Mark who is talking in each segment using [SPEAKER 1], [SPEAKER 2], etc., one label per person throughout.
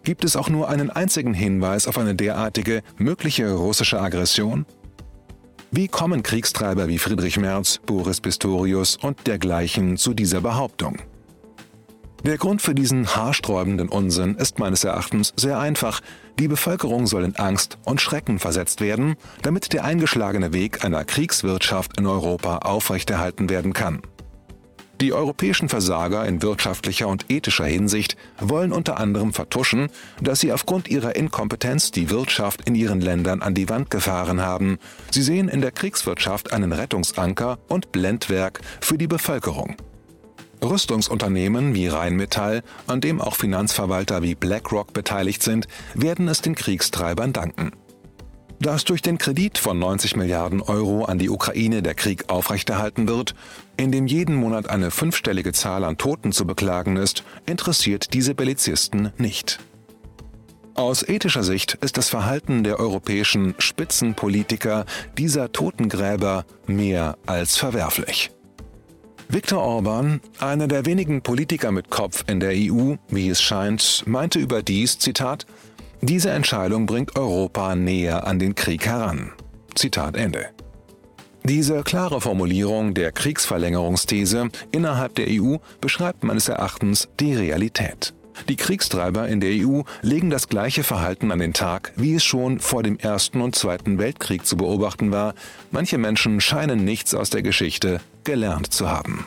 [SPEAKER 1] Gibt es auch nur einen einzigen Hinweis auf eine derartige mögliche russische Aggression? Wie kommen Kriegstreiber wie Friedrich Merz, Boris Pistorius und dergleichen zu dieser Behauptung? Der Grund für diesen haarsträubenden Unsinn ist meines Erachtens sehr einfach. Die Bevölkerung soll in Angst und Schrecken versetzt werden, damit der eingeschlagene Weg einer Kriegswirtschaft in Europa aufrechterhalten werden kann. Die europäischen Versager in wirtschaftlicher und ethischer Hinsicht wollen unter anderem vertuschen, dass sie aufgrund ihrer Inkompetenz die Wirtschaft in ihren Ländern an die Wand gefahren haben. Sie sehen in der Kriegswirtschaft einen Rettungsanker und Blendwerk für die Bevölkerung. Rüstungsunternehmen wie Rheinmetall, an dem auch Finanzverwalter wie BlackRock beteiligt sind, werden es den Kriegstreibern danken. Dass durch den Kredit von 90 Milliarden Euro an die Ukraine der Krieg aufrechterhalten wird, in dem jeden Monat eine fünfstellige Zahl an Toten zu beklagen ist, interessiert diese Bellizisten nicht. Aus ethischer Sicht ist das Verhalten der europäischen Spitzenpolitiker dieser Totengräber mehr als verwerflich. Viktor Orban, einer der wenigen Politiker mit Kopf in der EU, wie es scheint, meinte überdies, Zitat, diese Entscheidung bringt Europa näher an den Krieg heran. Zitat Ende. Diese klare Formulierung der Kriegsverlängerungsthese innerhalb der EU beschreibt meines Erachtens die Realität. Die Kriegstreiber in der EU legen das gleiche Verhalten an den Tag, wie es schon vor dem Ersten und Zweiten Weltkrieg zu beobachten war. Manche Menschen scheinen nichts aus der Geschichte gelernt zu haben.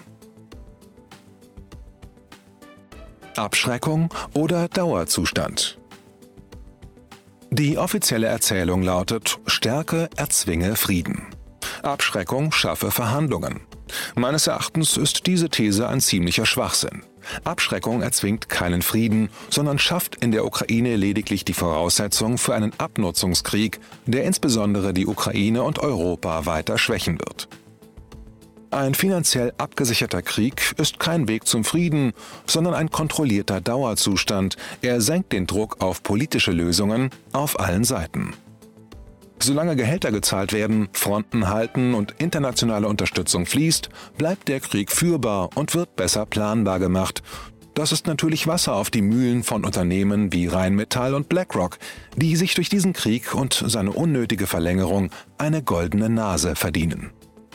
[SPEAKER 1] Abschreckung oder Dauerzustand? Die offizielle Erzählung lautet, Stärke erzwinge Frieden. Abschreckung schaffe Verhandlungen. Meines Erachtens ist diese These ein ziemlicher Schwachsinn. Abschreckung erzwingt keinen Frieden, sondern schafft in der Ukraine lediglich die Voraussetzung für einen Abnutzungskrieg, der insbesondere die Ukraine und Europa weiter schwächen wird. Ein finanziell abgesicherter Krieg ist kein Weg zum Frieden, sondern ein kontrollierter Dauerzustand. Er senkt den Druck auf politische Lösungen auf allen Seiten. Solange Gehälter gezahlt werden, Fronten halten und internationale Unterstützung fließt, bleibt der Krieg führbar und wird besser planbar gemacht. Das ist natürlich Wasser auf die Mühlen von Unternehmen wie Rheinmetall und BlackRock, die sich durch diesen Krieg und seine unnötige Verlängerung eine goldene Nase verdienen.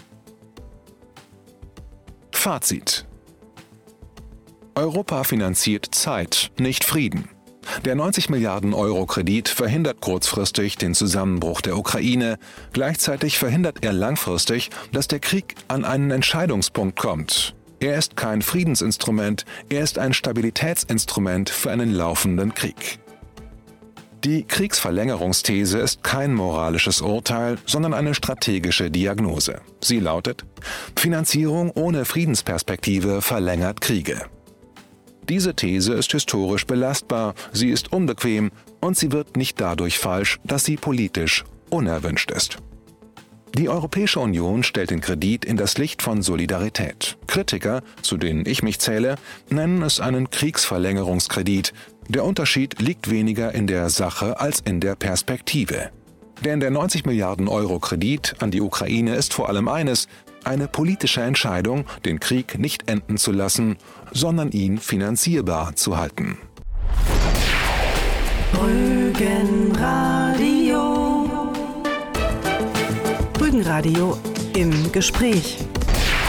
[SPEAKER 1] Fazit: Europa finanziert Zeit, nicht Frieden. Der 90 Milliarden Euro Kredit verhindert kurzfristig den Zusammenbruch der Ukraine. Gleichzeitig verhindert er langfristig, dass der Krieg an einen Entscheidungspunkt kommt. Er ist kein Friedensinstrument, er ist ein Stabilitätsinstrument für einen laufenden Krieg. Die Kriegsverlängerungsthese ist kein moralisches Urteil, sondern eine strategische Diagnose. Sie lautet: Finanzierung ohne Friedensperspektive verlängert Kriege. Diese These ist historisch belastbar, sie ist unbequem und sie wird nicht dadurch falsch, dass sie politisch unerwünscht ist. Die Europäische Union stellt den Kredit in das Licht von Solidarität. Kritiker, zu denen ich mich zähle, nennen es einen Kriegsverlängerungskredit. Der Unterschied liegt weniger in der Sache als in der Perspektive. Denn der 90 Milliarden Euro Kredit an die Ukraine ist vor allem eines: eine politische Entscheidung, den Krieg nicht enden zu lassen, sondern ihn finanzierbar zu halten.
[SPEAKER 2] Rügenradio. Rügenradio im Gespräch.